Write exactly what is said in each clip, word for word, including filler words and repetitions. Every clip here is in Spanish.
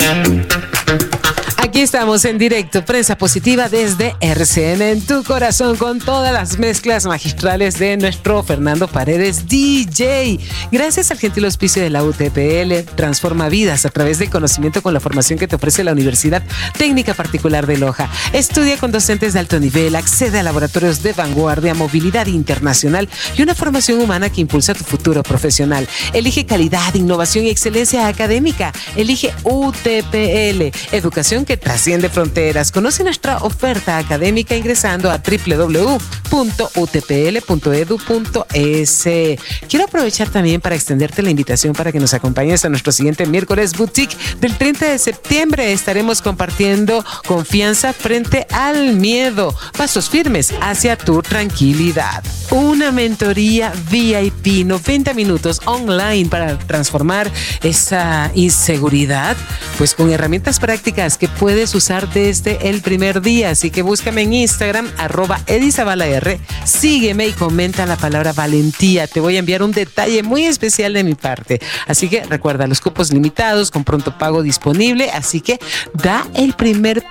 Aquí estamos en directo, Prensa Positiva desde R C N en tu corazón, con todas las mezclas magistrales de nuestro Fernando Paredes, D J. Gracias al gentil auspicio de la U T P L, transforma vidas a través del conocimiento con la formación que te ofrece la Universidad Técnica Particular de Loja. Estudia con docentes de alto nivel, accede a laboratorios de vanguardia, movilidad internacional y una formación humana que impulsa tu futuro profesional. Elige calidad, innovación y excelencia académica. Elige U T P L, educación que trasciende fronteras. Conoce nuestra oferta académica ingresando a doble u doble u doble u punto u t p l punto e d u punto e s. Quiero aprovechar también para extenderte la invitación para que nos acompañes a nuestro siguiente miércoles boutique del treinta de septiembre. Estaremos compartiendo confianza frente al miedo, pasos firmes hacia tu tranquilidad. Una mentoría V I P, noventa minutos online para transformar esa inseguridad, pues con herramientas prácticas que puedes usar desde el primer día. Así que búscame en Instagram, arroba edizabalar, sígueme y comenta la palabra valentía. Te voy a enviar un detalle muy especial de mi parte. Así que recuerda, los cupos limitados, con pronto pago disponible, así que da el primer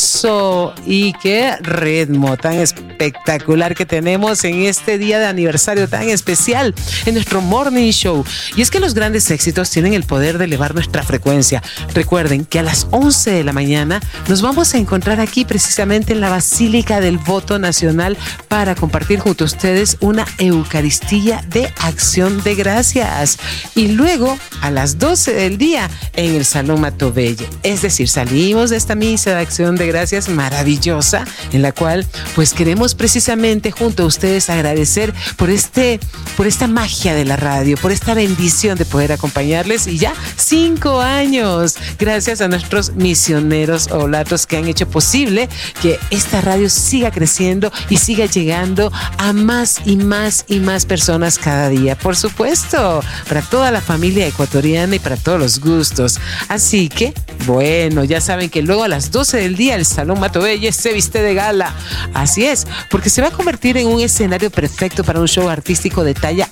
paso. Y qué ritmo tan espectacular que tenemos en este día de aniversario tan especial en nuestro Morning Show. Y es que los grandes éxitos tienen el poder de elevar nuestra frecuencia. Recuerden que a las once de la mañana nos vamos a encontrar aquí precisamente en la Basílica del Voto Nacional para compartir junto a ustedes una Eucaristía de Acción de Gracias. Y luego a las doce del día en el Salón Matobelle. Es decir, salimos de esta misa de Acción de Gracias maravillosa, en la cual pues queremos precisamente junto a ustedes agradecer por este, por esta magia de la radio, por esta bendición de poder acompañarles. Y ya cinco años, gracias a nuestros misioneros oblatos que han hecho posible que esta radio siga creciendo y siga llegando a más y más y más personas cada día. Por supuesto, para toda la familia ecuatoriana y para todos los gustos. Así que, bueno, ya saben que luego a las doce del día el Salón Matobelle se viste de gala. Así es, porque se va a convertir en un escenario perfecto para un show artístico de talla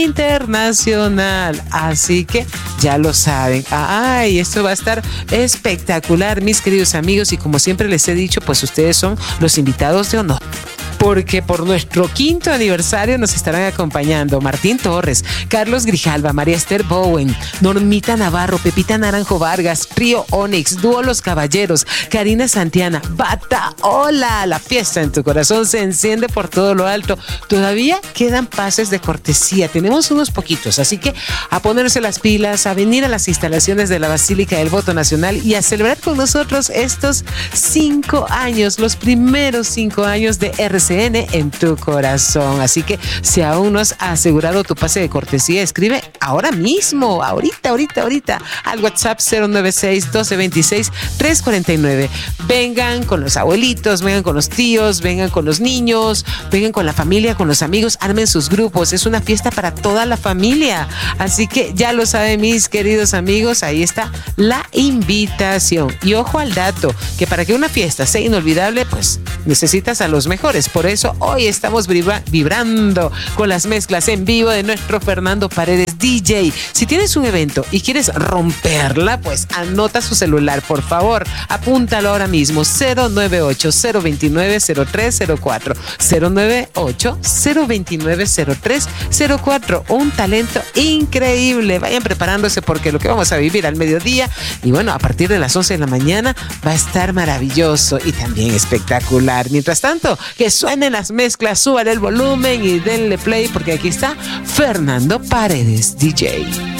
internacional. Así que ya lo saben. Ay, esto va a estar espectacular, mis queridos amigos, y como siempre les he dicho, pues ustedes son los invitados de honor. Porque por nuestro quinto aniversario nos estarán acompañando Martín Torres, Carlos Grijalva, María Esther Bowen, Normita Navarro, Pepita Naranjo Vargas, Río Onyx, Dúo Los Caballeros, Karina Santiana, Bata, hola, la fiesta en tu corazón se enciende por todo lo alto. Todavía quedan pases de cortesía, tenemos unos poquitos, así que a ponerse las pilas, a venir a las instalaciones de la Basílica del Voto Nacional y a celebrar con nosotros estos cinco años, los primeros cinco años de R C N en tu corazón. Así que si aún no has asegurado tu pase de cortesía, escribe ahora mismo, ahorita, ahorita, ahorita al WhatsApp cero nueve seis, doce veintiséis, trescientos cuarenta y nueve. Vengan con los abuelitos, vengan con los tíos, vengan con los niños, vengan con la familia, con los amigos, armen sus grupos. Es una fiesta para toda la familia. Así que ya lo saben, mis queridos amigos, ahí está la invitación. Y ojo al dato, que para que una fiesta sea inolvidable, pues necesitas a los mejores. Por eso hoy estamos vibra- vibrando con las mezclas en vivo de nuestro Fernando Paredes D J. Si tienes un evento y quieres romperla, pues anota su celular, por favor. Apúntalo ahora mismo, cero nueve ocho, cero veintinueve, cero tres cero cuatro, cero nueve ocho, cero veintinueve, cero tres cero cuatro. Un talento increíble. Vayan preparándose porque lo que vamos a vivir al mediodía y bueno, a partir de las once de la mañana va a estar maravilloso y también espectacular. Mientras tanto, que suenen las mezclas, suban el volumen y denle play porque aquí está Fernando Paredes D J.